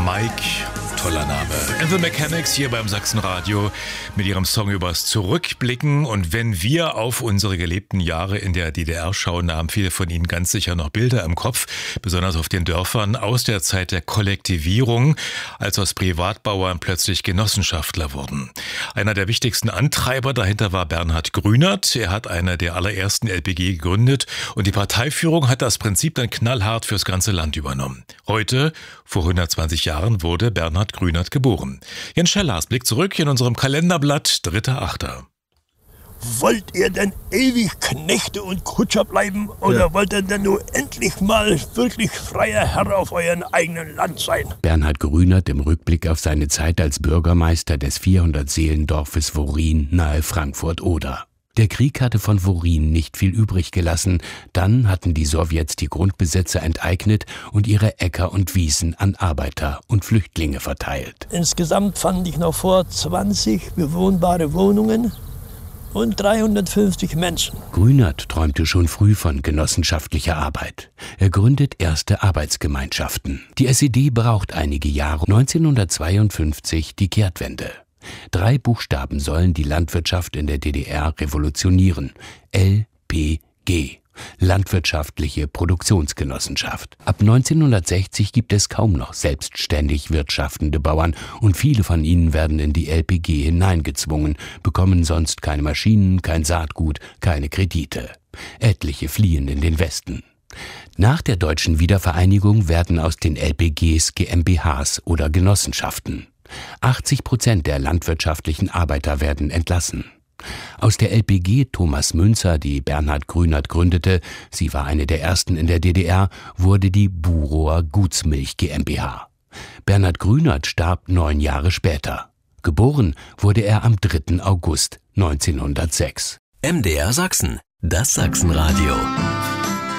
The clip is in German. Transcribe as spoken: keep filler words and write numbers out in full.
Mike, toller Name. And the Mechanics hier beim Sachsenradio mit ihrem Song übers Zurückblicken. Und wenn wir auf unsere gelebten Jahre in der D D R schauen, da haben viele von Ihnen ganz sicher noch Bilder im Kopf, besonders auf den Dörfern aus der Zeit der Kollektivierung, als aus Privatbauern plötzlich Genossenschaftler wurden. Einer der wichtigsten Antreiber dahinter war Bernhard Grünert. Er hat eine der allerersten L P G gegründet und die Parteiführung hat das Prinzip dann knallhart fürs ganze Land übernommen. Heute, vor hundertzwanzig Jahren, wurde Bernhard Grünert geboren. Jens Schellars blickt zurück in unserem Kalenderblatt, dritter Achter Wollt ihr denn ewig Knechte und Kutscher bleiben oder ja. wollt ihr denn nur endlich mal wirklich freier Herr auf euren eigenen Land sein? Bernhard Grünert im Rückblick auf seine Zeit als Bürgermeister des vierhundert-Seelendorfes Worin nahe Frankfurt-Oder. Der Krieg hatte von Worin nicht viel übrig gelassen. Dann hatten die Sowjets die Grundbesitzer enteignet und ihre Äcker und Wiesen an Arbeiter und Flüchtlinge verteilt. Insgesamt fand ich noch vor zwanzig bewohnbare Wohnungen und dreihundertfünfzig Menschen. Grünert träumte schon früh von genossenschaftlicher Arbeit. Er gründet erste Arbeitsgemeinschaften. Die S E D braucht einige Jahre. neunzehnhundertzweiundfünfzig die Kehrtwende. Drei Buchstaben sollen die Landwirtschaft in der D D R revolutionieren. L P G. Landwirtschaftliche Produktionsgenossenschaft. Ab neunzehnhundertsechzig gibt es kaum noch selbstständig wirtschaftende Bauern und viele von ihnen werden in die L P G hineingezwungen, bekommen sonst keine Maschinen, kein Saatgut, keine Kredite. Etliche fliehen in den Westen. Nach der deutschen Wiedervereinigung werden aus den L P Gs G m b Hs oder Genossenschaften. achtzig Prozent der landwirtschaftlichen Arbeiter werden entlassen. Aus der L P G Thomas Münzer, die Bernhard Grünert gründete, sie war eine der ersten in der D D R, wurde die Burower Gutsmilch G m b H. Bernhard Grünert starb neun Jahre später. Geboren wurde er am dritten August neunzehnhundertsechs. M D R Sachsen, das Sachsenradio.